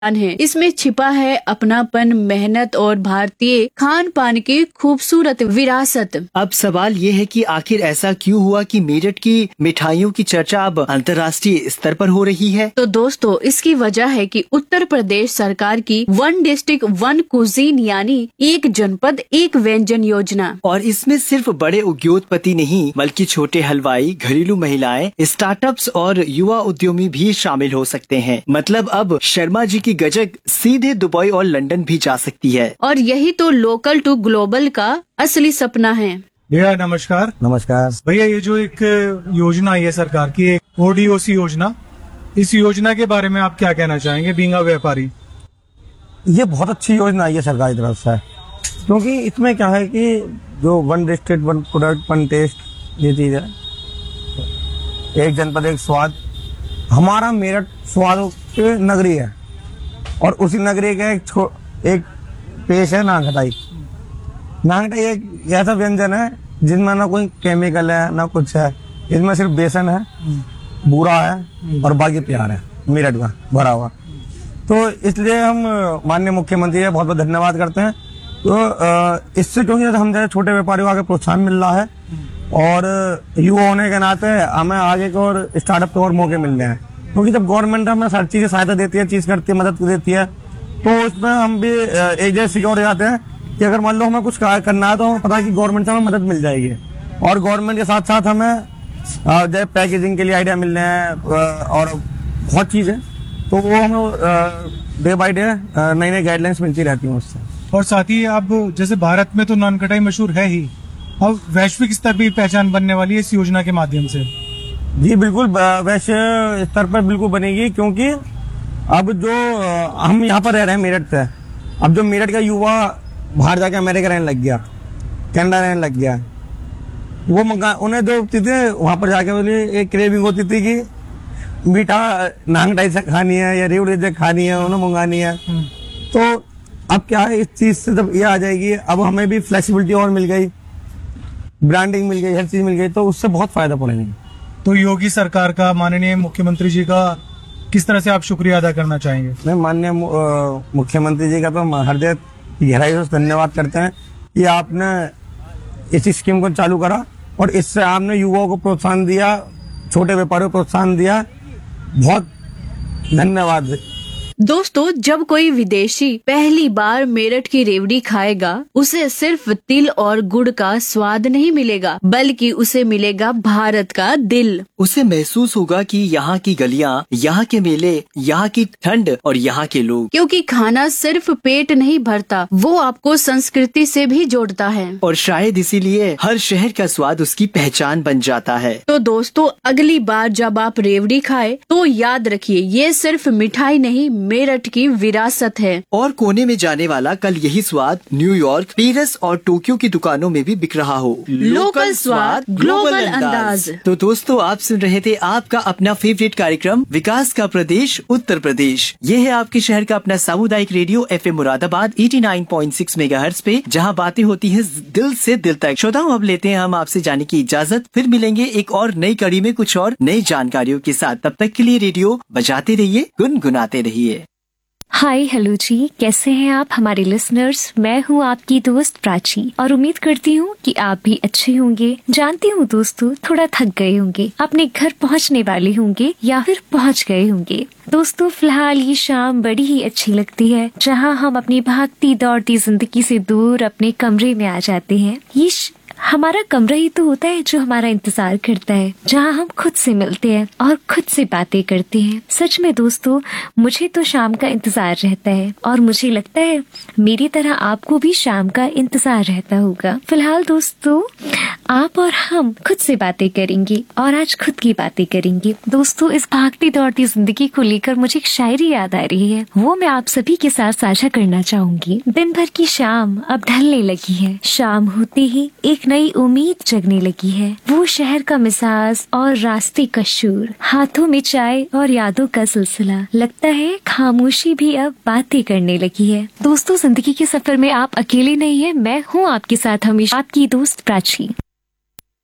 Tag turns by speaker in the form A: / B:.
A: है। इसमें छिपा है अपनापन, मेहनत और भारतीय खान पान की खूबसूरत विरासत।
B: अब सवाल ये है कि आखिर ऐसा क्यों हुआ कि मेरठ की मिठाइयों की चर्चा अब अंतर्राष्ट्रीय स्तर पर हो रही है?
A: तो दोस्तों, इसकी वजह है कि उत्तर प्रदेश सरकार की 1 डिस्ट्रिक्ट 1 कुजीन यानी एक जनपद एक व्यंजन योजना।
B: और इसमें सिर्फ बड़े उद्योगपति नहीं बल्कि छोटे हलवाई, घरेलू महिलाएं, स्टार्टअप्स और युवा उद्यमी भी शामिल हो सकते हैं। मतलब अब शर्मा जी की गजक सीधे दुबई और लंदन भी जा सकती है।
A: और यही तो लोकल टू ग्लोबल का असली सपना है।
C: भैया नमस्कार।
D: नमस्कार
C: भैया, ये जो एक योजना आई है सरकार की, एक ओडीओसी योजना, इस योजना के बारे में आप क्या कहना चाहेंगे बीइंग अ व्यापारी?
D: ये बहुत अच्छी योजना आई है सरकार की तरफ से, क्योंकि इसमें क्या है कि जो 1 डिस्ट्रिक्ट 1 प्रोडक्ट 1 टेस्ट ये चीज है, एक जनपद एक स्वाद। हमारा मेरठ स्वादों की नगरी है और उसी नगरी का एक पेश है नानखटाई। नानखटाई एक ऐसा व्यंजन है जिसमें ना कोई केमिकल है ना कुछ है, इसमें सिर्फ बेसन है, बूरा है और बाकी प्यार है मेरठ का भरा हुआ। तो इसलिए हम माननीय मुख्यमंत्री का बहुत बहुत धन्यवाद करते हैं। तो इससे क्योंकि हम जैसे छोटे व्यापारियों को आगे प्रोत्साहन मिल रहा है और युवा होने के नाते हमें आगे को और स्टार्टअप के और मौके मिल रहे हैं, क्योंकि जब गवर्नमेंट हमें हर चीज सहायता देती है, चीज करती है, मदद देती है, तो उसमें हम भी एक जैसे सिक्योर हो जाते हैं कि अगर मान लो हमें कुछ करना है तो हमें पता है कि गवर्नमेंट से हमें मदद मिल जाएगी। और गवर्नमेंट के साथ साथ हमें जैसे पैकेजिंग के लिए आइडिया मिल रहे हैं और बहुत चीजें, तो वो हमें डे बाई डे नई नई गाइडलाइंस मिलती रहती हैं उससे।
C: और साथ ही अब जैसे भारत में तो नानखटाई मशहूर है ही, अब वैश्विक स्तर पर पहचान बनने वाली है इस योजना के माध्यम से।
D: जी बिल्कुल, वैश्विक स्तर पर बिल्कुल बनेगी, क्योंकि अब जो हम यहाँ पर रह रहे हैं मेरठ से, अब जो मेरठ का युवा बाहर जाके अमेरिका रहने लग गया, कनाडा रहने लग गया, वो उन्हें जो चीजें वहां पर जाके बोले एक क्रेविंग होती थी कि मीठा नानखटाई से खानी है या रेवड़ी से खानी है, उन्हें मंगानी है। तो अब क्या है, इस चीज से जब ये आ जाएगी, अब हमें भी फ्लेक्सिबिलिटी और मिल गई, ब्रांडिंग मिल गई, हर चीज मिल गई, तो उससे बहुत फायदा पड़ेगा।
C: तो योगी सरकार का, माननीय मुख्यमंत्री जी का किस तरह से आप शुक्रिया अदा करना चाहेंगे?
D: मैं माननीय मुख्यमंत्री जी का तो हृदय गहराई से धन्यवाद करते हैं कि आपने इस स्कीम को चालू करा और इससे आपने युवाओं को प्रोत्साहन दिया, छोटे व्यापारियों को प्रोत्साहन दिया। बहुत धन्यवाद।
A: दोस्तों, जब कोई विदेशी पहली बार मेरठ की रेवड़ी खाएगा, उसे सिर्फ तिल और गुड़ का स्वाद नहीं मिलेगा, बल्कि उसे मिलेगा भारत का दिल।
B: उसे महसूस होगा कि यहाँ की गलियाँ, यहाँ के मेले, यहाँ की ठंड और यहाँ के लोग।
A: क्योंकि खाना सिर्फ पेट नहीं भरता, वो आपको संस्कृति से भी जोड़ता है।
B: और शायद इसीलिए हर शहर का स्वाद उसकी पहचान बन जाता है।
A: तो दोस्तों, अगली बार जब आप रेवड़ी खाए तो याद रखिए, ये सिर्फ मिठाई नहीं, मेरठ की विरासत है।
B: और कोने में जाने वाला कल यही स्वाद न्यूयॉर्क, पेरिस और टोक्यो की दुकानों में भी बिक रहा हो।
A: लोकल स्वाद, ग्लोबल अंदाज।
B: तो दोस्तों, आप सुन रहे थे आपका अपना फेवरेट कार्यक्रम विकास का प्रदेश उत्तर प्रदेश। ये है आपके शहर का अपना सामुदायिक रेडियो FM मुरादाबाद 89.6 मेगाहर्ट्ज पे, जहाँ बातें होती हैं दिल से दिल तक। श्रोताओं, अब लेते हैं हम आपसे जाने की इजाजत। फिर मिलेंगे एक और नई कड़ी में कुछ और नई जानकारियों के साथ। तब तक के लिए रेडियो बजाते रहिए, गुनगुनाते रहिए।
E: हाय हेलो जी, कैसे हैं आप हमारे लिसनर्स? मैं हूं आपकी दोस्त प्राची और उम्मीद करती हूं कि आप भी अच्छे होंगे। जानती हूं दोस्तों, थोड़ा थक गए होंगे, अपने घर पहुंचने वाले होंगे या फिर पहुंच गए होंगे। दोस्तों, फिलहाल ये शाम बड़ी ही अच्छी लगती है, जहां हम अपनी भागती दौड़ती जिंदगी से दूर अपने कमरे में आ जाते हैं। ये हमारा कमरा ही तो होता है जो हमारा इंतजार करता है, जहाँ हम खुद से मिलते हैं और खुद से बातें करते हैं। सच में दोस्तों, मुझे तो शाम का इंतजार रहता है और मुझे लगता है मेरी तरह आपको भी शाम का इंतजार रहता होगा। फिलहाल दोस्तों, आप और हम खुद से बातें करेंगे और आज खुद की बातें करेंगे। दोस्तों, इस भागती दौड़ती जिंदगी को लेकर मुझे एक शायरी याद आ रही है, वो मैं आप सभी के साथ साझा करना चाहूंगी। दिन भर की शाम अब ढलने लगी है, शाम होते ही एक नई उम्मीद जगने लगी है। वो शहर का मिजाज और रास्ते का शोर, हाथों में चाय और यादों का सिलसिला, लगता है खामोशी भी अब बातें करने लगी है। दोस्तों, जिंदगी के सफर में आप अकेले नहीं है, मैं हूँ आपके साथ हमेशा आपकी दोस्त प्राची।